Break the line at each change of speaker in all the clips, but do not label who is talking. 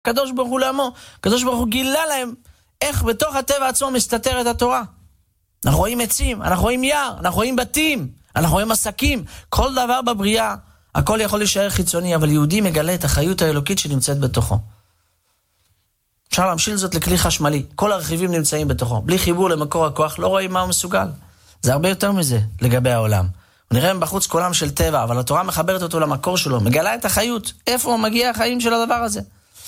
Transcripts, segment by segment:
הקדוש ברוך הוא לעמו, הקדוש ברוך הוא גילה להם איך בתוך הטבע עצמו מסתתרת התורה. אנחנו רואים עצים, אנחנו רואים יער, אנחנו רואים בתים, אנחנו רואים עסקים, כל דבר בבריאה, הכל יכול להישאר חיצוני, אבל יהודי מגלה את החיות האלוקית שנמצאת בתוכו. אפשר להמשיל זאת לכלי חשמלי, כל הרכיבים נמצאים בתוכו, בלי חיבור למקור הכוח, לא רואים מה הוא מסוגל. זה הרבה יותר מזה לגבי העולם. נראה בחוץ קולם של טבע, אבל התורה מחברת אותו למקור שלו, מגלה את החיות, איפה מגיע החיים של הדבר הזה.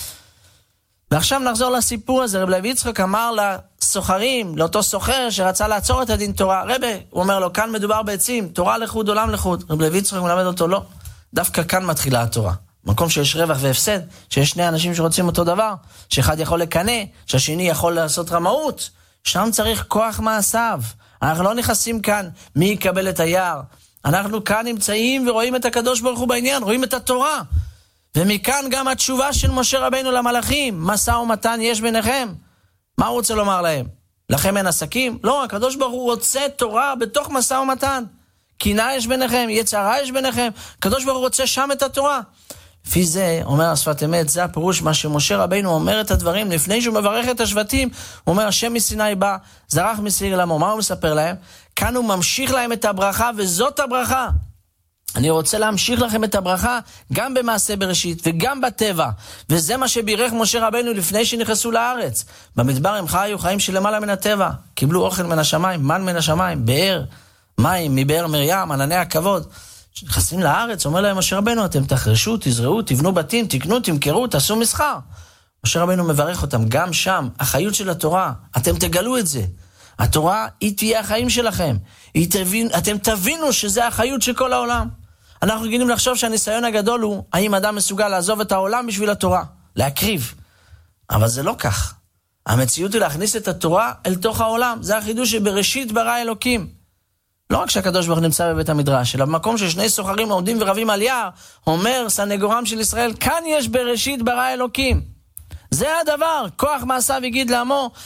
ועכשיו נחזור לסיפור הזה. רב לוי יצחק אמר לסוחרים, לאותו סוחר שרצה לעצור את הדין תורה, רבי, הוא אומר לו, כאן מדובר בעצים, תורה לחוד, עולם לחוד. רב לוי יצחק מלמד אותו, לא, דווקא כאן מתחילה התורה. מקום שיש רווח והפסד, שיש שני אנשים שרוצים אותו דבר, שאחד יכול לקנא, שהשני יכול לעשות רמאות, שם צריך כוח מעשיו. אנחנו לא נכנסים כאן מי יקבל את היער. אנחנו כאן נמצאים ורואים את הקדוש ברוך הוא בעניין, רואים את התורה. ומכאן גם התשובה של משה רבינו למלאכים, משא ומתן יש ביניכם. מה הוא רוצה לומר להם? לכם אין עסקים? לא, הקדוש ברוך הוא רוצה תורה בתוך משא ומתן. קנאה יש ביניכם, יצרה יש ביניכם, הקדוש ברוך הוא רוצה שם את התורה. לפי זה, אומר השפת אמת, זה הפירוש מה שמשה רבינו אומר את הדברים, לפני שהוא מברך את השבטים, הוא אומר, השם מסיני בא, זרח מסעיר לעמו, מה הוא מספר להם? כאן הוא ממשיך להם את הברכה, וזאת הברכה. אני רוצה להמשיך לכם את הברכה, גם במעשה בראשית, וגם בטבע, וזה מה שבירך משה רבינו לפני שנכנסו לארץ. במדבר הם חיו חיים שלמעלה מן הטבע, קיבלו אוכל מן השמיים, מן מן השמיים, באר, מים, מבאר מרים, ענני הכבוד. נכנסים לארץ, אומר להם משה רבינו, אתם תחרשו, תזרעו, תבנו בתים, תקנו, תמכרו, תעשו מסחר. משה רבינו מברך אותם, גם שם, החיות של התורה, אתם תגלו את זה. התורה היא תהיה החיים שלכם. אתם תבינו שזה החיות של כל העולם. אנחנו רגילים לחשוב שהניסיון הגדול הוא, האם אדם מסוגל לעזוב את העולם בשביל התורה, להקריב. אבל זה לא כך. המציאות היא להכניס את התורה אל תוך העולם. זה החידוש שבראשית ברא אלוקים. לא רק שהקדוש ברוך הוא נמצא בבית המדרש, אלא במקום ששני סוחרים עומדים ורבים על יער, אומר סנגורם של ישראל, כאן יש בראשית ברא אלוקים. זה הדבר, כוח מעשיו יגיד לעמו,